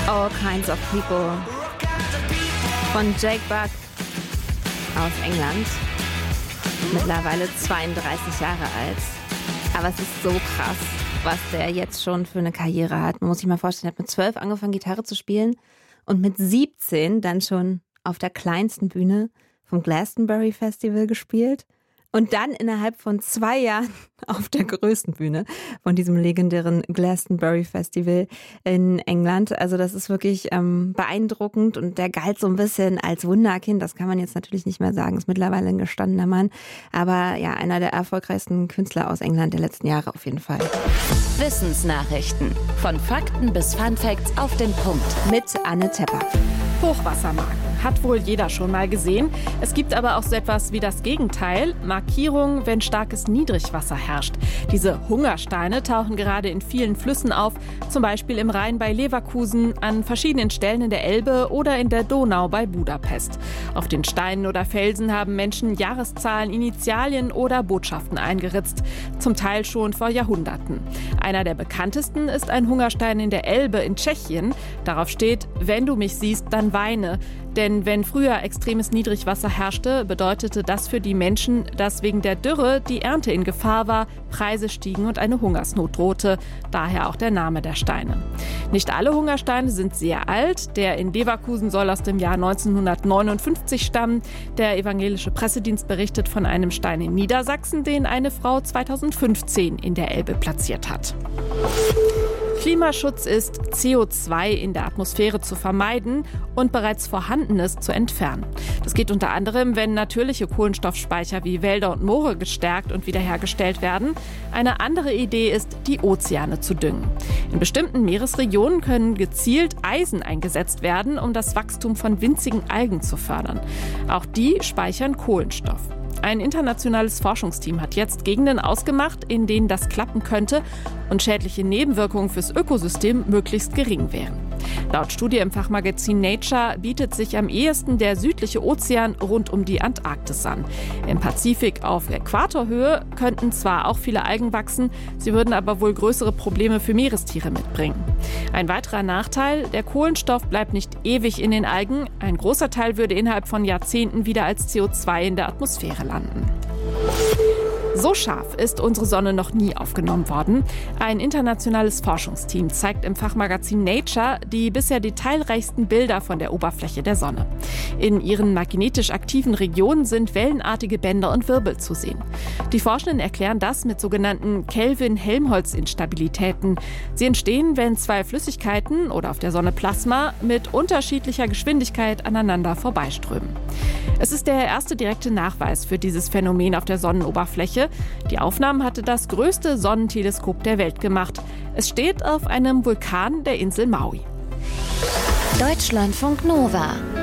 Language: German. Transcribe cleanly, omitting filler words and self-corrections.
All Kinds of People von Jake Buck aus England. Mittlerweile 32 Jahre alt. Aber es ist so krass, was der jetzt schon für eine Karriere hat. Man muss sich mal vorstellen, er hat mit 12 angefangen, Gitarre zu spielen und mit 17 dann schon auf der kleinsten Bühne vom Glastonbury Festival gespielt. Und dann innerhalb von 2 Jahren auf der größten Bühne von diesem legendären Glastonbury Festival in England. Also das ist wirklich beeindruckend und der galt so ein bisschen als Wunderkind. Das kann man jetzt natürlich nicht mehr sagen, ist mittlerweile ein gestandener Mann. Aber ja, einer der erfolgreichsten Künstler aus England der letzten Jahre auf jeden Fall. Wissensnachrichten. Von Fakten bis Funfacts auf den Punkt. Mit Anne Tepper. Hochwassermarken hat wohl jeder schon mal gesehen. Es gibt aber auch so etwas wie das Gegenteil, Markierungen, wenn starkes Niedrigwasser herrscht. Diese Hungersteine tauchen gerade in vielen Flüssen auf, zum Beispiel im Rhein bei Leverkusen, an verschiedenen Stellen in der Elbe oder in der Donau bei Budapest. Auf den Steinen oder Felsen haben Menschen Jahreszahlen, Initialien oder Botschaften eingeritzt, zum Teil schon vor Jahrhunderten. Einer der bekanntesten ist ein Hungerstein in der Elbe in Tschechien. Darauf steht: Wenn du mich siehst, dann weine. Denn wenn früher extremes Niedrigwasser herrschte, bedeutete das für die Menschen, dass wegen der Dürre die Ernte in Gefahr war, Preise stiegen und eine Hungersnot drohte. Daher auch der Name der Steine. Nicht alle Hungersteine sind sehr alt. Der in Leverkusen soll aus dem Jahr 1959 stammen. Der evangelische Pressedienst berichtet von einem Stein in Niedersachsen, den eine Frau 2015 in der Elbe platziert hat. Klimaschutz ist, CO2 in der Atmosphäre zu vermeiden und bereits Vorhandenes zu entfernen. Das geht unter anderem, wenn natürliche Kohlenstoffspeicher wie Wälder und Moore gestärkt und wiederhergestellt werden. Eine andere Idee ist, die Ozeane zu düngen. In bestimmten Meeresregionen können gezielt Eisen eingesetzt werden, um das Wachstum von winzigen Algen zu fördern. Auch die speichern Kohlenstoff. Ein internationales Forschungsteam hat jetzt Gegenden ausgemacht, in denen das klappen könnte und schädliche Nebenwirkungen fürs Ökosystem möglichst gering wären. Laut Studie im Fachmagazin Nature bietet sich am ehesten der südliche Ozean rund um die Antarktis an. Im Pazifik auf Äquatorhöhe könnten zwar auch viele Algen wachsen, sie würden aber wohl größere Probleme für Meerestiere mitbringen. Ein weiterer Nachteil: Der Kohlenstoff bleibt nicht ewig in den Algen. Ein großer Teil würde innerhalb von Jahrzehnten wieder als CO2 in der Atmosphäre landen. So scharf ist unsere Sonne noch nie aufgenommen worden. Ein internationales Forschungsteam zeigt im Fachmagazin Nature die bisher detailreichsten Bilder von der Oberfläche der Sonne. In ihren magnetisch aktiven Regionen sind wellenartige Bänder und Wirbel zu sehen. Die Forschenden erklären das mit sogenannten Kelvin-Helmholtz-Instabilitäten. Sie entstehen, wenn 2 Flüssigkeiten oder auf der Sonne Plasma mit unterschiedlicher Geschwindigkeit aneinander vorbeiströmen. Es ist der erste direkte Nachweis für dieses Phänomen auf der Sonnenoberfläche. Die Aufnahmen hatte das größte Sonnenteleskop der Welt gemacht. Es steht auf einem Vulkan der Insel Maui. Deutschlandfunk Nova